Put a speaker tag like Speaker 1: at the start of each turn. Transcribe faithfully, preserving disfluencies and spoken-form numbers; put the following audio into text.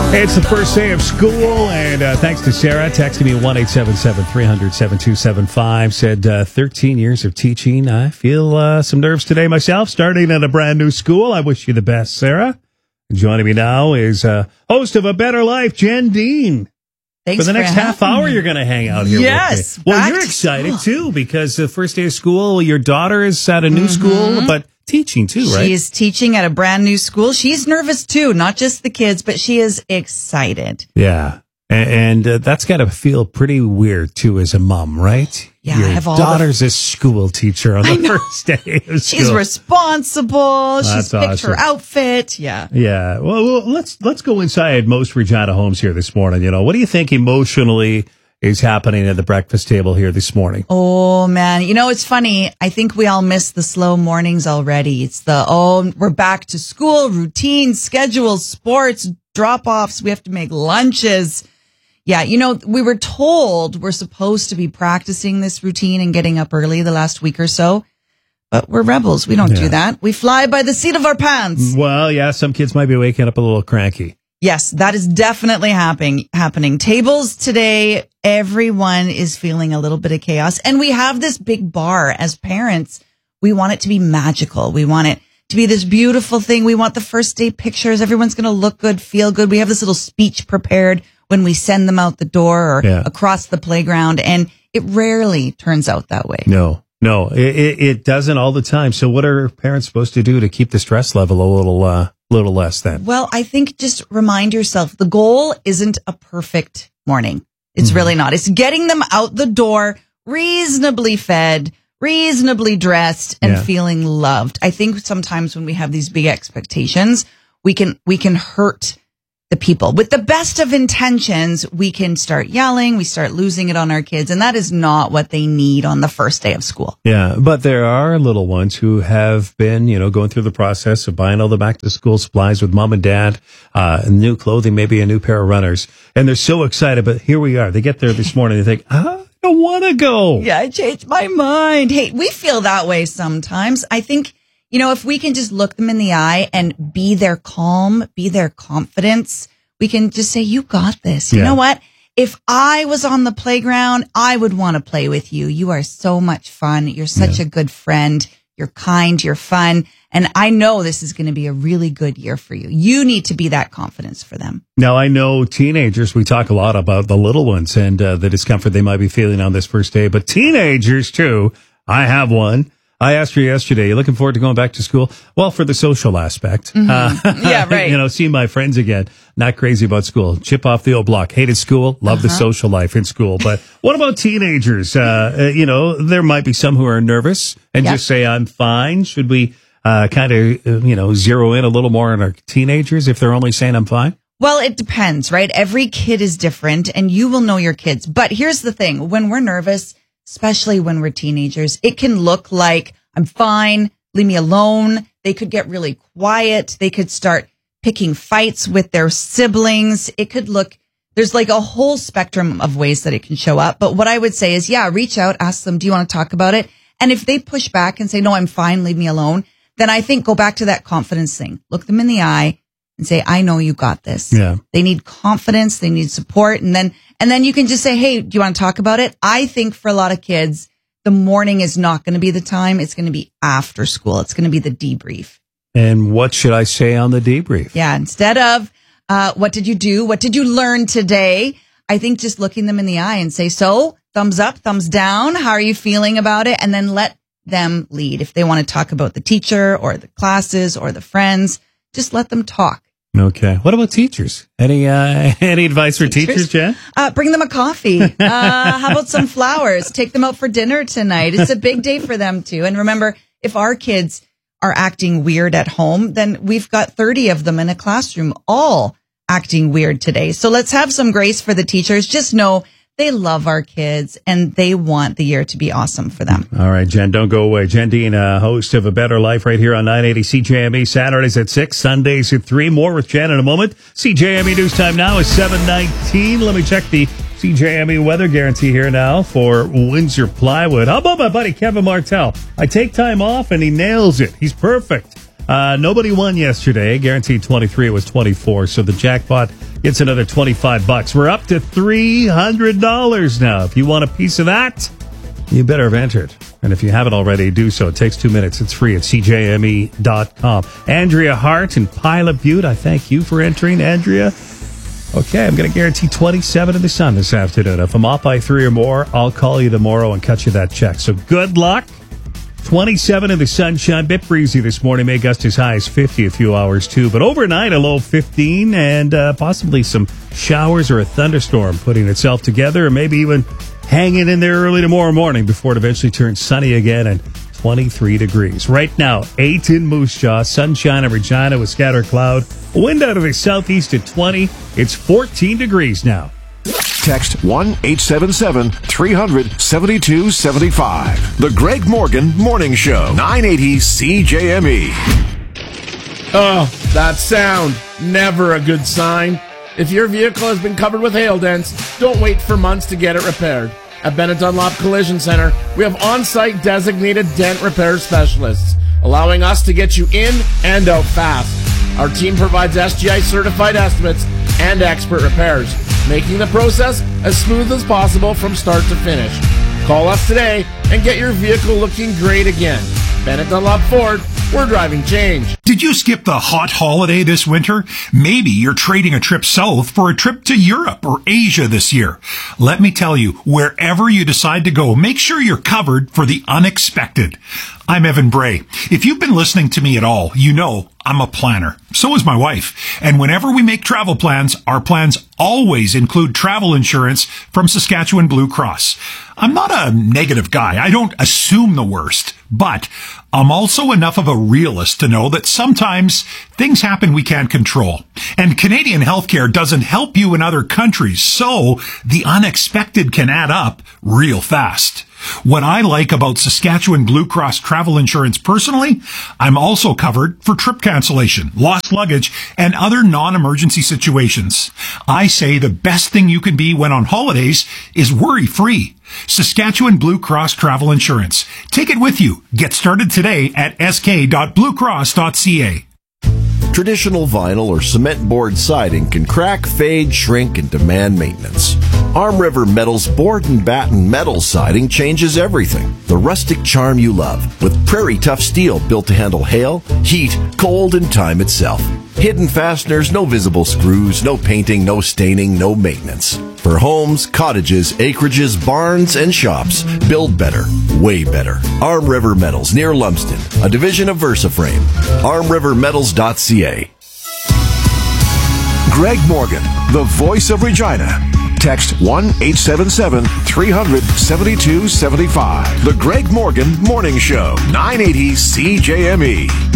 Speaker 1: It's the first day of school, and uh, thanks to Sarah, texting me one eight seven seven, three hundred, seven two seven five, said uh, thirteen years of teaching. I feel uh, some nerves today myself, starting at a brand new school. I wish you the best, Sarah. Joining me now is uh, host of A Better Life, Jen Dean.
Speaker 2: Thanks
Speaker 1: for the next
Speaker 2: for
Speaker 1: half hour,
Speaker 2: me.
Speaker 1: You're going to hang out here
Speaker 2: yes,
Speaker 1: with me. Well,
Speaker 2: back
Speaker 1: you're
Speaker 2: to
Speaker 1: excited,
Speaker 2: school.
Speaker 1: too, because the first day of school, your daughter is at a new
Speaker 2: Mm-hmm.
Speaker 1: school, but teaching, too, right?
Speaker 2: She is teaching at a brand new school. She's nervous, too, not just the kids, but she is excited.
Speaker 1: Yeah. And, and uh, that's got to feel pretty weird, too, as a mom, right?
Speaker 2: Yeah,
Speaker 1: Your
Speaker 2: I have all
Speaker 1: daughter's
Speaker 2: the...
Speaker 1: a school teacher on the first day of school.
Speaker 2: She's responsible. She's
Speaker 1: That's
Speaker 2: picked her
Speaker 1: awesome.
Speaker 2: outfit. Yeah.
Speaker 1: Yeah. Well, well, let's let's go inside most Regina homes here this morning. You know, what do you think emotionally is happening at the breakfast table here this morning?
Speaker 2: Oh, man. You know, it's funny. I think we all miss the slow mornings already. It's the, oh, we're back to school, routine, schedules, sports, drop-offs. We have to make lunches. Yeah, you know, we were told we're supposed to be practicing this routine and getting up early the last week or so, but we're rebels. We don't
Speaker 1: Yeah.
Speaker 2: do that. We fly by the seat of our pants.
Speaker 1: Well, yeah, some kids might be waking up a little cranky.
Speaker 2: Yes, that is definitely happening. Happening. Tables today, everyone is feeling a little bit of chaos, and we have this big bar as parents. We want it to be magical. We want it to be this beautiful thing. We want the first day pictures. Everyone's going to look good, feel good. We have this little speech prepared when we send them out the door or
Speaker 1: Yeah.
Speaker 2: across the playground. And it rarely turns out that way.
Speaker 1: No, no, it, it, it doesn't all the time. So what are parents supposed to do to keep the stress level a little, uh, little less then?
Speaker 2: Well, I think just remind yourself the goal isn't a perfect morning. It's mm-hmm. really not. It's getting them out the door reasonably fed, reasonably dressed, and
Speaker 1: Yeah.
Speaker 2: feeling loved. I think sometimes when we have these big expectations, we can, we can hurt the people. With the best of intentions, we can start yelling, we start losing it on our kids, and that is not what they need on the first day of school.
Speaker 1: Yeah, but there are little ones who have been, you know, going through the process of buying all the back to school supplies with mom and dad, uh, new clothing, maybe a new pair of runners, and they're so excited. But here we are. They get there this morning. They think, ah, I don't want to go.
Speaker 2: Yeah, I changed my mind. Hey, we feel that way sometimes. I think, you know, if we can just look them in the eye and be their calm, be their confidence, we can just say, you got this. You
Speaker 1: Yeah.
Speaker 2: know what? If I was on the playground, I would want to play with you. You are so much fun. You're such
Speaker 1: Yeah.
Speaker 2: a good friend. You're kind. You're fun. And I know this is going to be a really good year for you. You need to be that confidence for them.
Speaker 1: Now, I know teenagers, we talk a lot about the little ones and uh, the discomfort they might be feeling on this first day, but teenagers too. I have one. I asked her yesterday, you looking forward to going back to school? Well, for the social aspect.
Speaker 2: Mm-hmm.
Speaker 1: Uh,
Speaker 2: Yeah, right.
Speaker 1: You know, seeing my friends again. Not crazy about school. Chip off the old block. Hated school. Love
Speaker 2: Uh-huh.
Speaker 1: the social life in school. But what about teenagers? Uh, uh, you know, there might be some who are nervous and
Speaker 2: Yeah.
Speaker 1: just say, I'm fine. Should we uh, kind of, uh, you know, zero in a little more on our teenagers if they're only saying I'm fine?
Speaker 2: Well, it depends, right? Every kid is different and you will know your kids. But here's the thing. When we're nervous, especially when we're teenagers, it can look like I'm fine, leave me alone. They could get really quiet. They could start picking fights with their siblings. It could look, there's like a whole spectrum of ways that it can show up. But what I would say is, yeah, reach out, ask them, do you want to talk about it? And if they push back and say, no, I'm fine, leave me alone, then I think go back to that confidence thing. Look them in the eye and say, I know you got this.
Speaker 1: Yeah.
Speaker 2: They need confidence. They need support. And then, and then you can just say, hey, do you want to talk about it? I think for a lot of kids, the morning is not going to be the time. It's going to be after school. It's going to be the debrief.
Speaker 1: And what should I say on the debrief?
Speaker 2: Yeah. Instead of, uh, what did you do? What did you learn today? I think just looking them in the eye and say, so thumbs up, thumbs down. How are you feeling about it? And then let them lead. If they want to talk about the teacher or the classes or the friends, just let them talk.
Speaker 1: Okay. What about teachers? Any uh, any advice for teachers, Jen?
Speaker 2: Uh, bring them a coffee. Uh, how about some flowers? Take them out for dinner tonight. It's a big day for them too. And remember, if our kids are acting weird at home, then we've got thirty of them in a classroom all acting weird today. So let's have some grace for the teachers. Just know they love our kids and they want the year to be awesome for them.
Speaker 1: All right, Jen, don't go away. Jen Dean, uh, host of A Better Life right here on nine eighty C J M E, Saturdays at six, Sundays at three. More with Jen in a moment. C J M E News Time now is seven nineteen. Let me check the C J M E weather guarantee here now for Windsor Plywood. How about my buddy Kevin Martell? I take time off and he nails it. He's perfect. Uh, nobody won yesterday. Guaranteed twenty-three. It was twenty-four. So the jackpot gets another twenty-five bucks. We're up to three hundred dollars now. If you want a piece of that, you better have entered. And if you haven't already, do so. It takes two minutes. It's free at c j m e dot com. Andrea Hart in Pilot Butte, I thank you for entering, Andrea. Okay, I'm going to guarantee twenty-seven in the sun this afternoon. If I'm off by three or more, I'll call you tomorrow and cut you that check. So good luck. twenty-seven in the sunshine. Bit breezy this morning. May gust as high as fifty a few hours, too. But overnight, a low fifteen and uh, possibly some showers or a thunderstorm putting itself together, or maybe even hanging in there early tomorrow morning before it eventually turns sunny again and twenty-three degrees. Right now, eight in Moose Jaw, sunshine in Regina with scattered cloud. Wind out of the southeast at twenty. It's fourteen degrees now.
Speaker 3: Text one eight seven seven, three hundred, seventy-two seventy-five. The Greg Morgan Morning Show, nine eighty C J M E.
Speaker 4: Oh, that sound. Never a good sign. If your vehicle has been covered with hail dents, don't wait for months to get it repaired. At Bennett Dunlop Collision Center, we have on-site designated dent repair specialists, allowing us to get you in and out fast. Our team provides S G I certified estimates and expert repairs, making the process as smooth as possible from start to finish. Call us today and get your vehicle looking great again. Bennett Dunlop Ford, we're driving change.
Speaker 5: Did you skip the hot holiday this winter? Maybe you're trading a trip south for a trip to Europe or Asia this year. Let me tell you, wherever you decide to go, make sure you're covered for the unexpected. I'm Evan Bray. If you've been listening to me at all, you know I'm a planner. So is my wife. And whenever we make travel plans, our plans always include travel insurance from Saskatchewan Blue Cross. I'm not a negative guy. I don't assume the worst. But I'm also enough of a realist to know that sometimes things happen we can't control. And Canadian healthcare doesn't help you in other countries, so the unexpected can add up real fast. What I like about Saskatchewan Blue Cross travel insurance personally, I'm also covered for trip cancellation, lost luggage, and other non-emergency situations. I say the best thing you can be when on holidays is worry-free. Saskatchewan Blue Cross Travel Insurance. Take it with you. Get started today at s k dot blue cross dot c a.
Speaker 3: Traditional vinyl or cement board siding can crack, fade, shrink, and demand maintenance. Arm River Metal's board and batten metal siding changes everything. The rustic charm you love, with prairie tough steel built to handle hail, heat, cold, and time itself. Hidden fasteners, no visible screws, no painting, no staining, no maintenance. For homes, cottages, acreages, barns, and shops, build better, way better. Arm River Metals, near Lumsden, a division of VersaFrame. arm river metals dot c a. Greg Morgan, the voice of Regina. Text one eight seven seven, three hundred, seventy-two seventy-five. The Greg Morgan Morning Show, nine eighty C J M E.